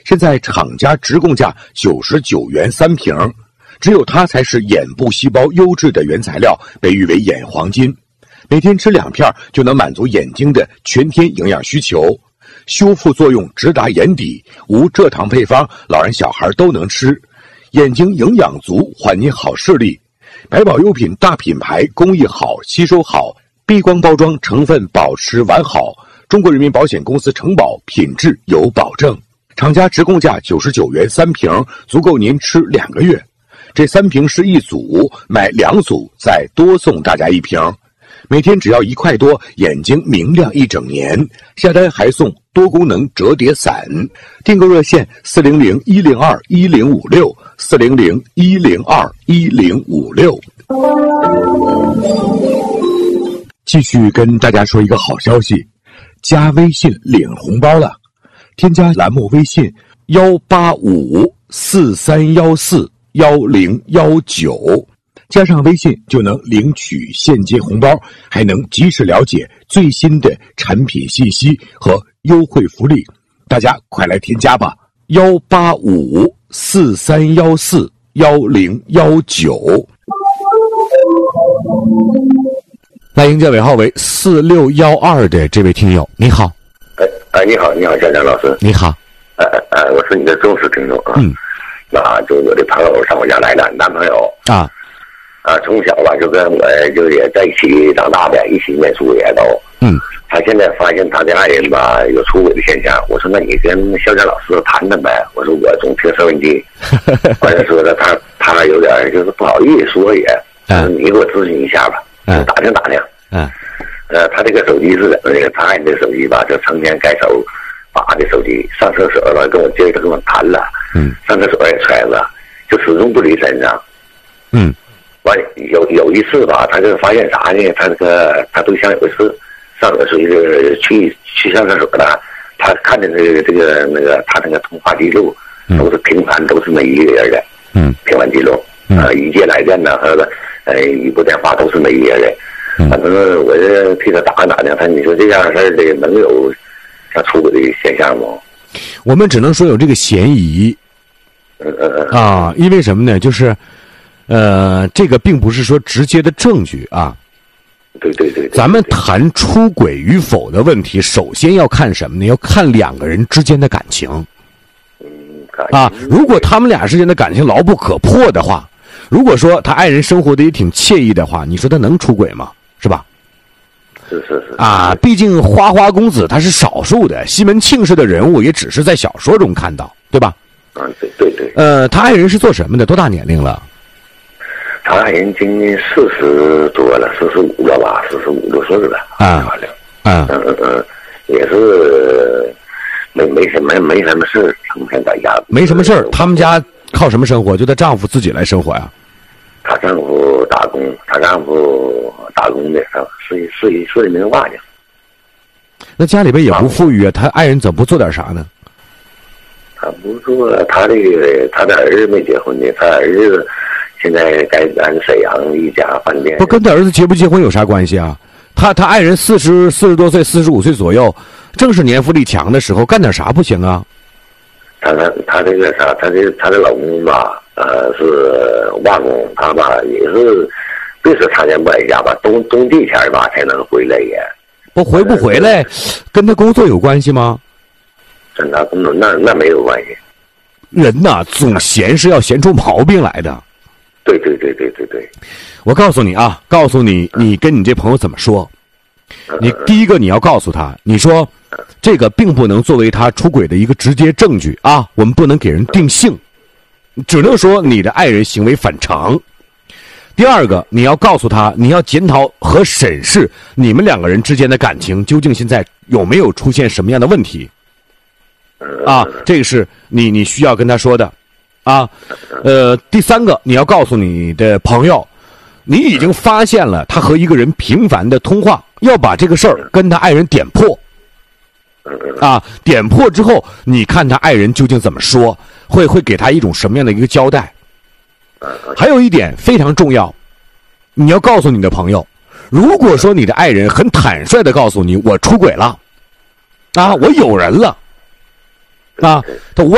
现在厂家直供价99元3瓶，只有它才是眼部细胞优质的原材料，被誉为眼黄金。每天吃2片就能满足眼睛的全天营养需求，修复作用直达眼底，无蔗糖配方，老人小孩都能吃，眼睛营养足，还你好视力。百宝优品大品牌，工艺好，吸收好，避光包装，成分保持完好，中国人民保险公司承保，品质有保证。厂家直供价99元3瓶，足够您吃2个月。这3瓶是一组，买2组再多送大家1瓶。每天只要1块多，眼睛明亮1整年。下单还送多功能折叠伞。订购热线400-102-1056 400-102-1056。继续跟大家说一个好消息，加微信领红包了。添加栏目微信18543141019，加上微信就能领取现金红包，还能及时了解最新的产品信息和优惠福利。大家快来添加吧，18543141019。来迎接尾号为4612的这位听友，你好。 你好，小张老师。 你好。 我是你的忠实听众啊。那就我的朋友上我家来了，男朋友从小吧就跟我就也在一起长大的，一起念书也都。他现在发现他的爱人吧有出轨的现象，我说那你跟肖战老师谈谈呗。我说我总听收音机，完了说的他有点就是不好意思说也，你给我咨询一下吧，打听。他这个手机是怎么的？他爱人的手机吧，就成天改手把这手机，上厕所了跟我接着跟我谈了，上厕所也揣着，就始终不离身上。完有一次吧，他就发现啥呢？他对象有一次上厕所去上厕所了，他看见这个他那个通话记录都是频繁，都是那一个人的，频繁记录，一接来电呢和一部电话都是那一个人。反正我就替他打听，你说这样事儿的能有像出轨的现象吗？ 我们只能说有这个嫌疑。因为什么呢？就是这个并不是说直接的证据啊。 对。 咱们谈出轨与否的问题，首先要看什么呢？要看2个人之间的感情。如果他们俩之间的感情牢不可破的话，如果说他爱人生活的也挺惬意的话，你说他能出轨吗？是吧？ 是。 毕竟花花公子他是少数的，西门庆式的人物也只是在小说中看到，对吧？ 对。 他爱人是做什么的？多大年龄了？ 他爱人今年40多了，45了吧，45、6岁了。也是没什么事，成天在家。没什么事儿， 他们家靠什么生活？就她丈夫自己来生活呀？ 她丈夫打工的，是一名瓦匠。 那家里边也不富裕啊，他爱人怎么不做点啥呢？ 他不做，他的儿子没结婚呢，他儿子现在在咱沈阳一家饭店。 不跟他儿子结不结婚有啥关系啊？他爱人40多岁，45岁左右，正是年富力强的时候，干点啥不行啊？ 他这个啥，他的老公吧，是瓦工，他吧也是，别说常年不在家吧，冬季前吧才能回来也。 不回不回来，跟他工作有关系吗？ 跟他工作那没有关系。 人呐，总闲是要闲出毛病来的。 对。 我告诉你啊，你跟你这朋友怎么说？你第一个你要告诉他，你说这个并不能作为他出轨的一个直接证据啊，我们不能给人定性，只能说你的爱人行为反常。第二个，你要告诉他，你要检讨和审视你们2个人之间的感情究竟现在有没有出现什么样的问题这个是你需要跟他说的第三个，你要告诉你的朋友，你已经发现了他和一个人频繁的通话，要把这个事儿跟他爱人点破点破之后，你看他爱人究竟怎么说，会给他一种什么样的一个交代。还有一点非常重要，你要告诉你的朋友，如果说你的爱人很坦率的告诉你我出轨了我有人了他